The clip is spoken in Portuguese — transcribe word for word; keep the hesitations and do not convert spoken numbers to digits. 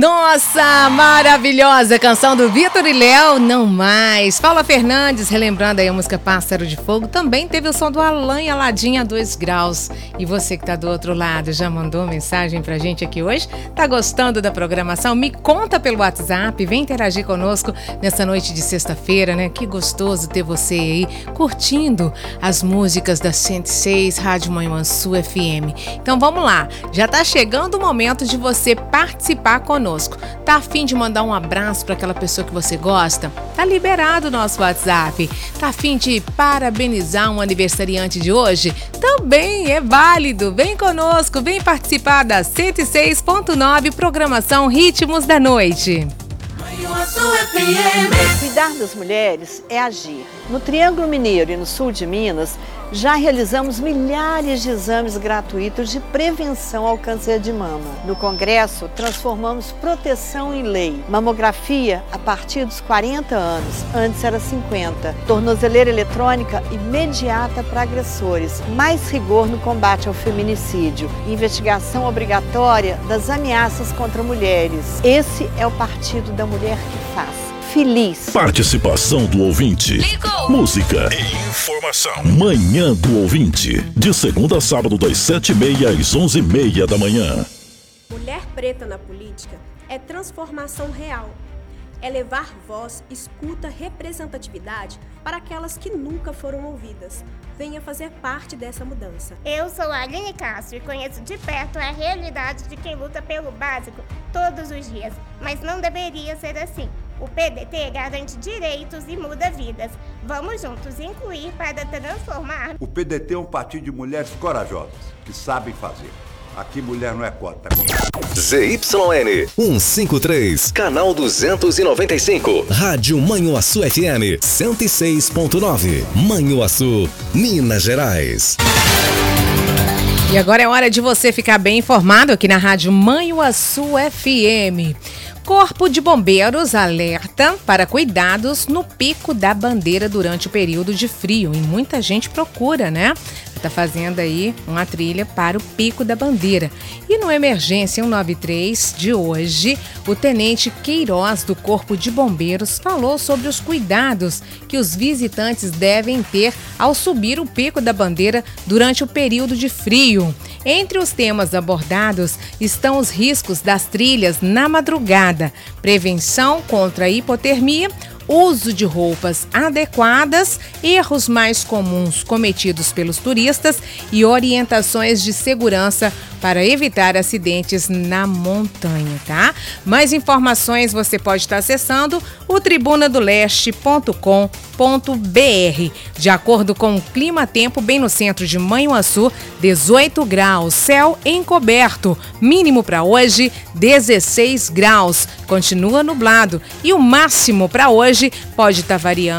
Nossa, maravilhosa canção do Vitor e Léo, Não Mais. Paula Fernandes, relembrando aí a música Pássaro de Fogo, também teve o som do Alan e a Ladinha dois graus. E você que tá do outro lado, já mandou mensagem pra gente aqui hoje? Tá gostando da programação? Me conta pelo WhatsApp, vem interagir conosco nessa noite de sexta-feira, né? Que gostoso ter você aí curtindo as músicas da cento e seis Rádio Manhuaçu F M. Então vamos lá, já tá chegando o momento de você participar conosco. Tá a fim de mandar um abraço para aquela pessoa que você gosta? Tá liberado o nosso WhatsApp. Tá a fim de parabenizar um aniversariante de hoje? Também é válido. Vem conosco, vem participar da cento e seis ponto nove Programação Ritmos da Noite. Cuidar das mulheres é agir. No Triângulo Mineiro e no sul de Minas, já realizamos milhares de exames gratuitos de prevenção ao câncer de mama. No Congresso, transformamos proteção em lei. Mamografia a partir dos quarenta anos, antes era cinquenta. Tornozeleira eletrônica imediata para agressores. Mais rigor no combate ao feminicídio. Investigação obrigatória das ameaças contra mulheres. Esse é o Partido da Mulher que faz. Feliz. Participação do ouvinte. Ligou. Música e informação. Manhã do ouvinte. De segunda a sábado, das sete e meia às onze e meia da manhã. Mulher preta na política é transformação real. É levar voz, escuta, representatividade para aquelas que nunca foram ouvidas. Venha fazer parte dessa mudança. Eu sou a Aline Castro e conheço de perto a realidade de quem luta pelo básico todos os dias. Mas não deveria ser assim. O P D T garante direitos e muda vidas. Vamos juntos incluir para transformar. O P D T é um partido de mulheres corajosas, que sabem fazer. Aqui mulher não é cota. Z Y N cento e cinquenta e três, canal duzentos e noventa e cinco. Rádio Manhuaçu F M cento e seis ponto nove. Manhuaçu, Minas Gerais. E agora é hora de você ficar bem informado aqui na Rádio Manhuaçu F M. Corpo de Bombeiros alerta para cuidados no Pico da Bandeira durante o período de frio. E muita gente procura, né? Está fazendo aí uma trilha para o Pico da Bandeira. E no Emergência cento e noventa e três de hoje, o Tenente Queiroz do Corpo de Bombeiros falou sobre os cuidados que os visitantes devem ter ao subir o Pico da Bandeira durante o período de frio. Entre os temas abordados estão os riscos das trilhas na madrugada, prevenção contra a hipotermia, uso de roupas adequadas, erros mais comuns cometidos pelos turistas e orientações de segurança para evitar acidentes na montanha, tá? Mais informações você pode estar acessando o tribuna do leste ponto com ponto b r. De acordo com o clima-tempo, bem no centro de Manhuaçu, dezoito graus, céu encoberto, mínimo para hoje dezesseis graus, continua nublado e o máximo para hoje pode estar variando